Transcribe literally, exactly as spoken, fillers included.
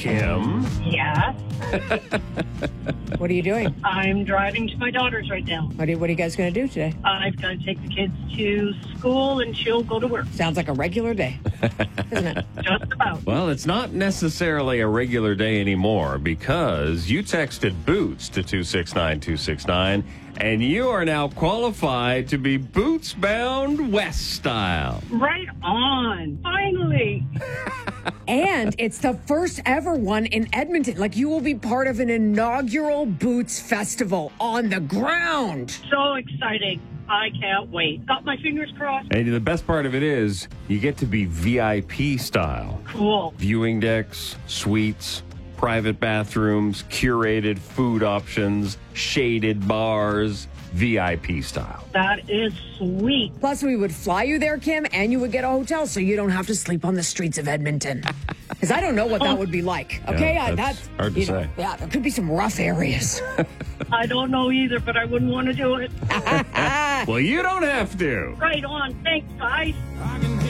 Kim. Yeah. What are you doing? I'm driving to my daughter's right now. What are, you, what are you guys going to do today? I've got to take the kids to school and she'll go to work. Sounds like a regular day, isn't it? Just about. Well, it's not necessarily a regular day anymore because you texted Boots to two six nine two six nine, and you are now qualified to be Boots bound West style. Right on. Finally. And it's the first ever one in Edmonton. Like, you will be part of an inaugural Boots Festival on the ground. So exciting. I can't wait. Got my fingers crossed. And the best part of it is you get to be V I P style. Cool. Viewing decks, suites, private bathrooms, curated food options, shaded bars, V I P style. That is sweet. Plus, we would fly you there, Kim, and you would get a hotel so you don't have to sleep on the streets of Edmonton. Because I don't know what that would be like. Okay, Yeah, I, that's that's hard to you know, say. Yeah, there could be some rough areas. I don't know either, but I wouldn't want to do it. Well, you don't have to. Right on. Thanks, guys.